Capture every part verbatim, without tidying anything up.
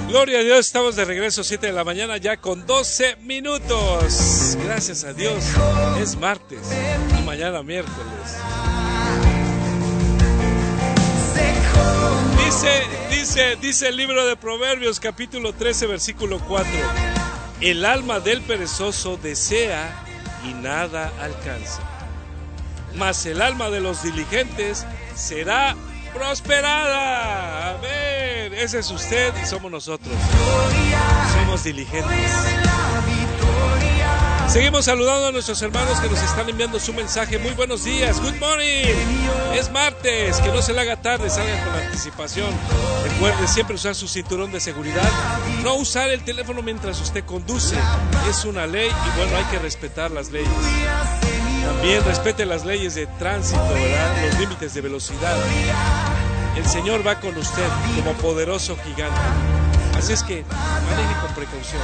Gloria a Dios, estamos de regreso, siete de la mañana ya con doce minutos. Gracias a Dios, es martes y mañana miércoles. Dice, dice, dice el libro de Proverbios, capítulo trece, versículo cuatro. El alma del perezoso desea y nada alcanza, mas el alma de los diligentes será prosperada. Amén. Ese es usted y somos nosotros. Somos diligentes. Seguimos saludando a nuestros hermanos que nos están enviando su mensaje. Muy buenos días. Good morning. Es martes. Que no se le haga tarde. Salga con anticipación. Recuerde siempre usar su cinturón de seguridad. No usar el teléfono mientras usted conduce. Es una ley y bueno, hay que respetar las leyes. También respete las leyes de tránsito, ¿verdad? Los límites de velocidad. El Señor va con usted como poderoso gigante. Así es que maneje con precaución.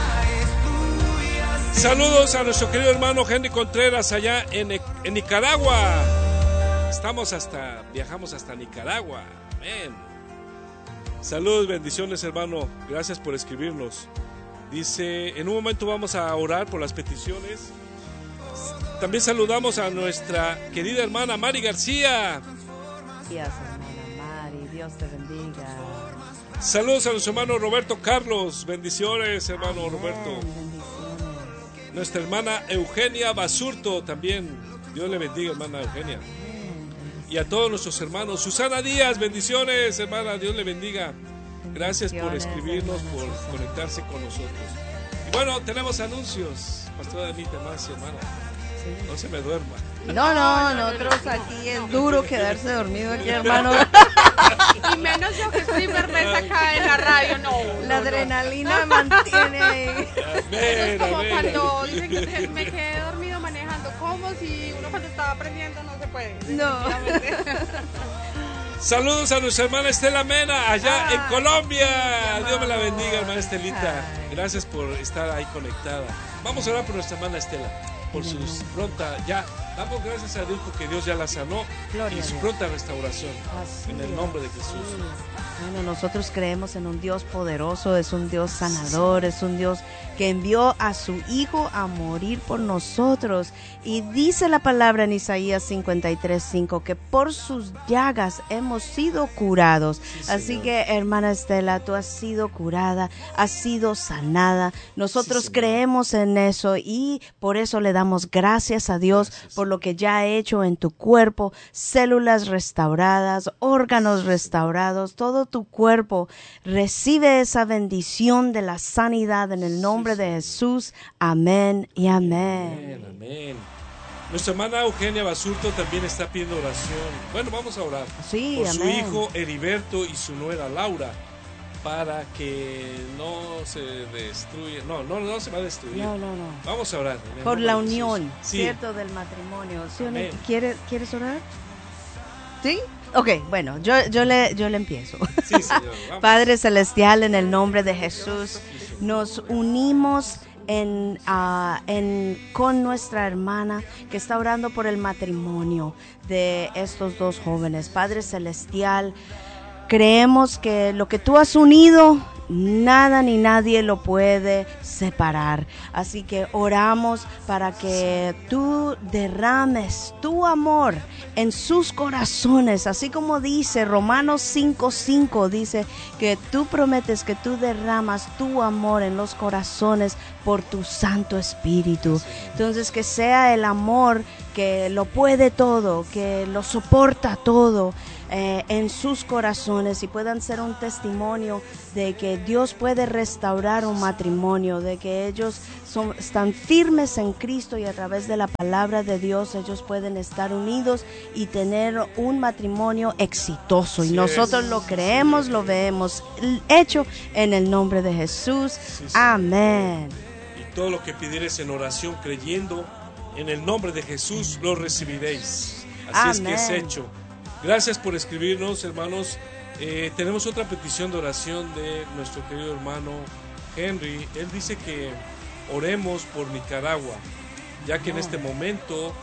Saludos a nuestro querido hermano Henry Contreras allá en, en Nicaragua. Estamos hasta, viajamos hasta Nicaragua. Amén. Saludos, bendiciones, hermano. Gracias por escribirnos. Dice, en un momento vamos a orar por las peticiones. También saludamos a nuestra querida hermana Mari García. Gracias, hermana Mari. Dios te bendiga. Saludos a nuestro hermano Roberto Carlos. Bendiciones, hermano. Amén. Roberto. Bendiciones. Nuestra hermana Eugenia Basurto también. Dios le bendiga, hermana Eugenia. Amén. Y a todos nuestros hermanos. Susana Díaz, bendiciones, hermana. Dios le bendiga. Gracias por escribirnos, por Susana. conectarse con nosotros. Y bueno, tenemos anuncios. Pastora Anita más, hermana. No se me duerma. No, no, nosotros aquí es duro quedarse dormido aquí, hermano. Y menos yo que estoy vergüenza acá en la radio, no. La no, adrenalina me mantiene ahí. Amén, es como amén. cuando dicen que me quedé dormido manejando, como si uno cuando estaba aprendiendo no se puede. No. Saludos a nuestra hermana Estela Mena allá Ay, en Colombia. mi Dios me la amor. bendiga, hermana Estelita. Ay. Gracias por estar ahí conectada. Vamos a orar por nuestra hermana Estela, por su pronta, ya, damos gracias a Dios porque Dios ya la sanó. Gloria Y a su Dios. pronta restauración. Así En el es. nombre de Jesús. Bueno, nosotros creemos en un Dios poderoso, es un Dios sanador, es un Dios que envió a su Hijo a morir por nosotros. Y dice la palabra en Isaías cincuenta y tres, cinco, que por sus llagas hemos sido curados. Sí, Así Señor. que, hermana Estela, tú has sido curada, has sido sanada. Nosotros Sí, Señor. creemos en eso y por eso le damos gracias a Dios Gracias. por lo que ya ha hecho en tu cuerpo, células restauradas, órganos restaurados, todo tu cuerpo recibe esa bendición de la sanidad en el nombre de Jesús. Amén y amén. Amén, amén. Nuestra hermana Eugenia Basurto también está pidiendo oración. Bueno, vamos a orar Sí, por su amén. hijo Heriberto y su nuera Laura, para que no se destruya. No, no, no se va a destruir. No, no, no. Vamos a orar. en el Por nombre la de Jesús. unión, Sí. ¿cierto? Del matrimonio. ¿Sí o no? Amén. ¿Quieres, ¿Quieres orar? ¿Sí? Ok, bueno, yo, yo, le, yo le empiezo. Sí, Señor. Vamos. Padre Celestial, en el nombre de Jesús, nos unimos en, uh, en, con nuestra hermana que está orando por el matrimonio de estos dos jóvenes. Padre Celestial, creemos que lo que tú has unido, nada ni nadie lo puede separar. Así que oramos para que tú derrames tu amor en sus corazones, así como dice Romanos cinco cinco, dice que tú prometes que tú derramas tu amor en los corazones por tu Santo Espíritu. Entonces, que sea el amor que lo puede todo, que lo soporta todo, Eh, en sus corazones, y puedan ser un testimonio de que Dios puede restaurar un matrimonio, de que ellos son, están firmes en Cristo y a través de la palabra de Dios ellos pueden estar unidos y tener un matrimonio exitoso. Y Sí, nosotros es. lo creemos, lo vemos hecho en el nombre de Jesús. Sí, sí. Amén. Y todo lo que pidieres en oración, creyendo en el nombre de Jesús, lo recibiréis. Así es que es Amén. hecho. Gracias por escribirnos, hermanos. Eh, tenemos otra petición de oración de nuestro querido hermano Henry. Él dice que oremos por Nicaragua, ya que en este momento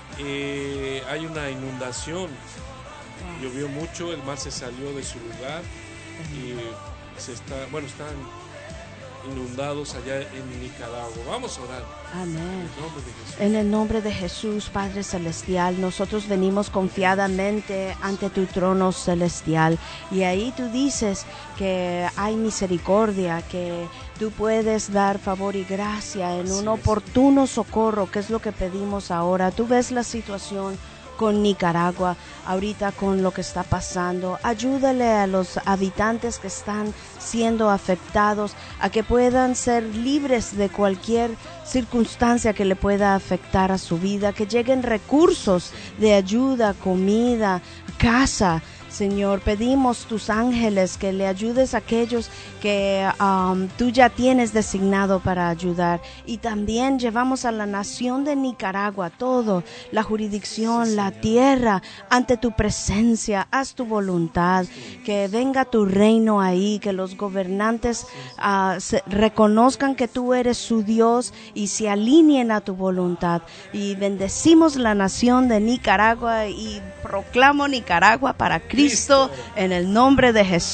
eh, hay una inundación. Llovió mucho, el mar se salió de su lugar y se está, bueno, están inundados allá en Nicaragua. Vamos a orar. Amén. En el nombre de Jesús. En el nombre de Jesús, Padre Celestial, nosotros venimos confiadamente ante tu trono celestial. Y ahí tú dices que hay misericordia, que tú puedes dar favor y gracia en un oportuno socorro, que es lo que pedimos ahora. Tú ves la situación con Nicaragua, ahorita con lo que está pasando. Ayúdale a los habitantes que están siendo afectados a que puedan ser libres de cualquier circunstancia que le pueda afectar a su vida, que lleguen recursos de ayuda, comida, casa. Señor, pedimos tus ángeles que le ayudes a aquellos que um, tú ya tienes designado para ayudar. Y también llevamos a la nación de Nicaragua, todo, la jurisdicción, sí, la tierra, ante tu presencia. Haz tu voluntad, que venga tu reino ahí, que los gobernantes uh, se reconozcan que tú eres su Dios y se alineen a tu voluntad. Y bendecimos la nación de Nicaragua y proclamo Nicaragua para Cristo. Cristo, en el nombre de Jesús.